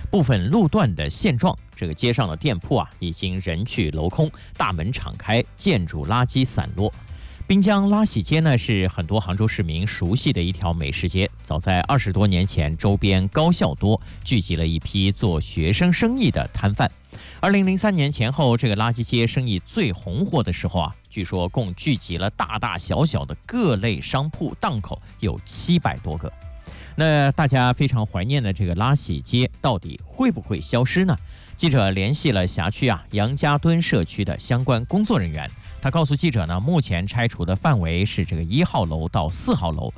部分路段的现状。这个街上的店铺已经人去楼空，大门敞开，建筑垃圾散落。滨江拉喜街呢，是很多杭州市民熟悉的一条美食街。早在20多年前，周边高校多，聚集了一批做学生生意的摊贩。2003年前后，这个垃圾街生意最红火的时候据说共聚集了大大小小的各类商铺档口有700多个。那大家非常怀念的这个拉喜街到底会不会消失呢？记者联系了辖区杨家墩社区的相关工作人员，他告诉记者呢，目前拆除的范围是这个1号楼到4号楼，